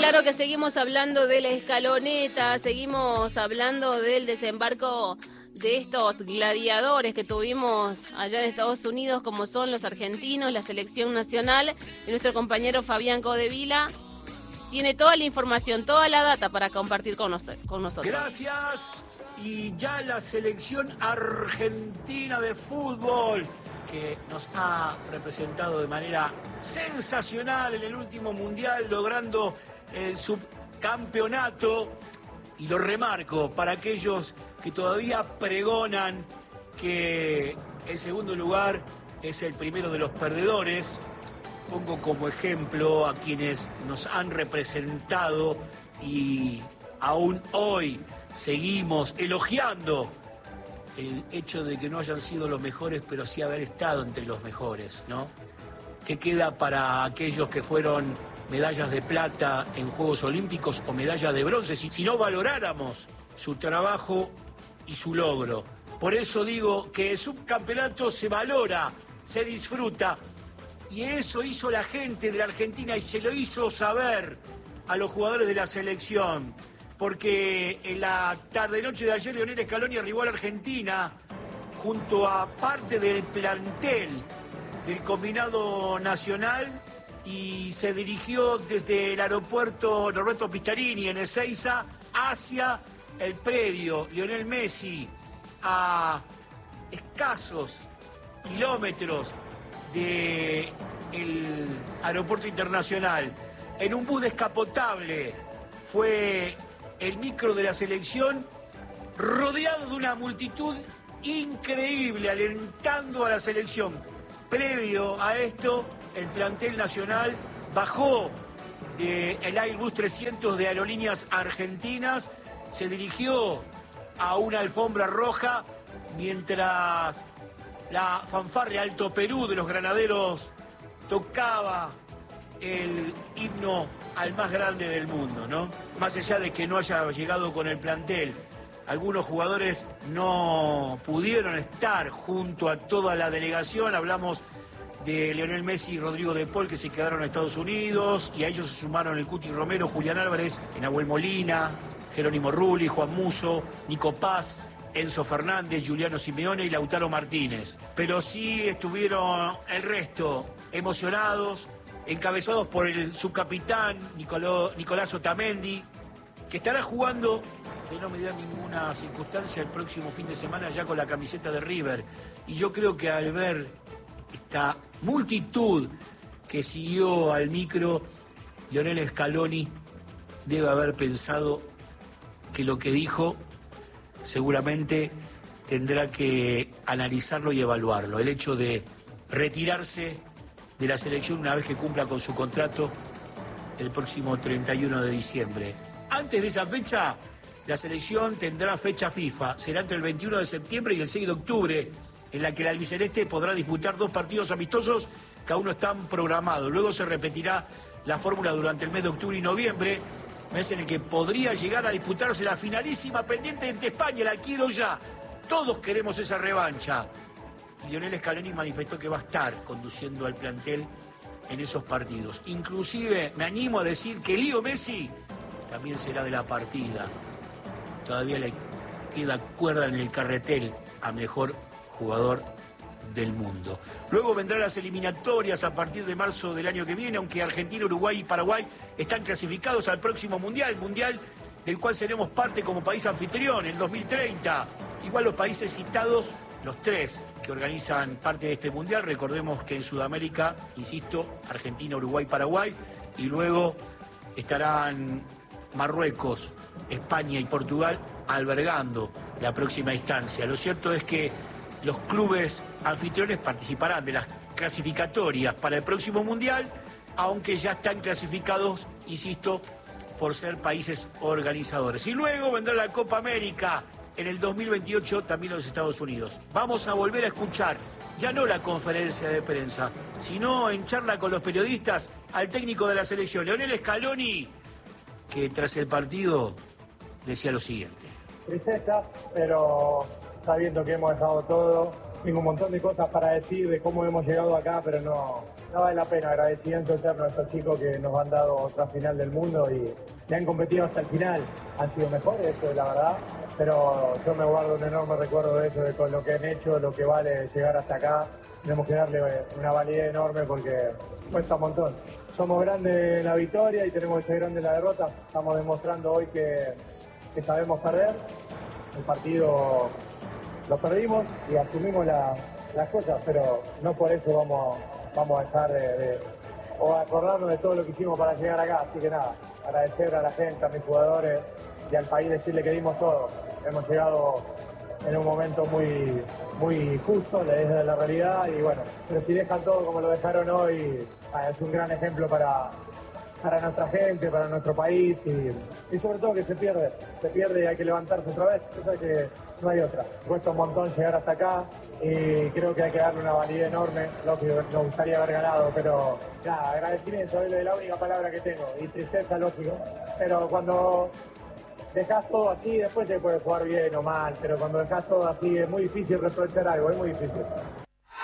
claro que seguimos hablando de la escaloneta, seguimos hablando del desembarco de estos gladiadores que tuvimos allá en Estados Unidos, como son los argentinos, la selección nacional, y nuestro compañero Fabián Codevila tiene toda la información, toda la data para compartir con nosotros. Gracias. Y ya la selección argentina de fútbol, que nos ha representado de manera sensacional en el último mundial, logrando el subcampeonato. Y lo remarco para aquellos que todavía pregonan que el segundo lugar es el primero de los perdedores. Pongo como ejemplo a quienes nos han representado y aún hoy seguimos elogiando el hecho de que no hayan sido los mejores, pero sí haber estado entre los mejores, ¿no? ¿Qué queda para aquellos que fueron medallas de plata en Juegos Olímpicos o medallas de bronce si no valoráramos su trabajo y su logro? Por eso digo que el subcampeonato se valora, se disfruta, y eso hizo la gente de la Argentina y se lo hizo saber a los jugadores de la selección. Porque en la tarde-noche de ayer Lionel Scaloni arribó a la Argentina junto a parte del plantel del combinado nacional y se dirigió desde el aeropuerto Norberto Pistarini en Ezeiza hacia el predio Lionel Messi, a escasos kilómetros del aeropuerto internacional. En un bus descapotable fue el micro de la selección, rodeado de una multitud increíble, alentando a la selección. Previo a esto, el plantel nacional bajó del Airbus 300 de Aerolíneas Argentinas, se dirigió a una alfombra roja, mientras la fanfarria Alto Perú de los granaderos tocaba el himno al más grande del mundo, ¿no? Más allá de que no haya llegado con el plantel, algunos jugadores no pudieron estar junto a toda la delegación. Hablamos de Lionel Messi y Rodrigo de Paul, que se quedaron en Estados Unidos, y a ellos se sumaron el Cuti Romero, Julián Álvarez, Nahuel Molina, Jerónimo Rulli, Juan Musso, Nico Paz, Enzo Fernández, Juliano Simeone y Lautaro Martínez. Pero sí estuvieron el resto emocionados, encabezados por el subcapitán Nicolás Otamendi, que estará jugando, que no me da ninguna circunstancia, el próximo fin de semana ya con la camiseta de River. Y yo creo que al ver esta multitud que siguió al micro, Lionel Scaloni debe haber pensado que lo que dijo seguramente tendrá que analizarlo y evaluarlo. El hecho de retirarse de la selección una vez que cumpla con su contrato el próximo 31 de diciembre. Antes de esa fecha, la selección tendrá fecha FIFA. Será entre el 21 de septiembre y el 6 de octubre, en la que el albiceleste podrá disputar 2 partidos amistosos, cada uno están programados. Luego se repetirá la fórmula durante el mes de octubre y noviembre, mes en el que podría llegar a disputarse la finalísima pendiente ante España. La quiero ya. Todos queremos esa revancha. Lionel Scaloni manifestó que va a estar conduciendo al plantel en esos partidos. Inclusive me animo a decir que Leo Messi también será de la partida. Todavía le queda cuerda en el carretel a mejor jugador del mundo. Luego vendrán las eliminatorias a partir de marzo del año que viene, aunque Argentina, Uruguay y Paraguay están clasificados al próximo mundial del cual seremos parte como país anfitrión en 2030. Igual los países citados, los 3 que organizan parte de este mundial, recordemos que en Sudamérica, insisto, Argentina, Uruguay, Paraguay, y luego estarán Marruecos, España y Portugal albergando la próxima instancia. Lo cierto es que los clubes anfitriones participarán de las clasificatorias para el próximo mundial, aunque ya están clasificados, insisto, por ser países organizadores. Y luego vendrá la Copa América en el 2028, también los Estados Unidos. Vamos a volver a escuchar, ya no la conferencia de prensa, sino en charla con los periodistas, al técnico de la selección, Lionel Scaloni, que tras el partido decía lo siguiente. Tristeza, pero sabiendo que hemos dejado todo, tengo un montón de cosas para decir de cómo hemos llegado acá, pero no vale la pena. Agradecimiento eterno a estos chicos que nos han dado otra final del mundo y han competido hasta el final. Han sido mejores, eso es la verdad, pero yo me guardo un enorme recuerdo de ellos, de con lo que han hecho, lo que vale llegar hasta acá. Tenemos que darle una validez enorme porque cuesta un montón. Somos grandes en la victoria y tenemos que ser grandes en la derrota. Estamos demostrando hoy que sabemos perder. El partido lo perdimos y asumimos las cosas, pero no por eso vamos a dejar o a acordarnos de todo lo que hicimos para llegar acá. Así que nada, agradecer a la gente, a mis jugadores y al país, decirle que dimos todo. Hemos llegado en un momento muy justo, desde la realidad, y bueno, pero si dejan todo como lo dejaron hoy, es un gran ejemplo para nuestra gente, para nuestro país y sobre todo que se pierde y hay que levantarse otra vez, cosa que no hay otra. Cuesta un montón llegar hasta acá y creo que hay que darle una validez enorme, lo que nos gustaría haber ganado, pero nada, agradecimiento es la única palabra que tengo y tristeza, lógico, pero cuando dejás todo así, después te puedes jugar bien o mal, pero cuando dejás todo así es muy difícil reprochar algo, es muy difícil.